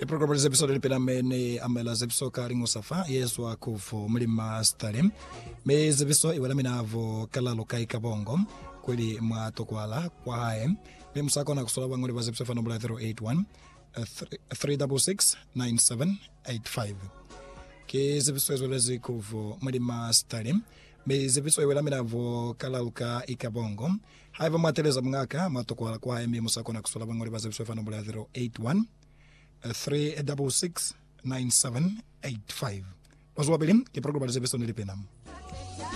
program za episode lipena mene amela za episode karingo safa yesu akufo mlima stare me za episode iwala minavo kala lokai kabongo kweli mwatokwala kwa hae me musako na kusola bangole za episode number 081 366 9785 ke za episode wala zikufo mlima stare me za episode iwala minavo kala luka ikabongo haiva mateleza mngaka mwatokwala kwa hae me musako na kusola bangole za episode number 081 366 9785 Wazua bilim, ke program za episode nilipenam.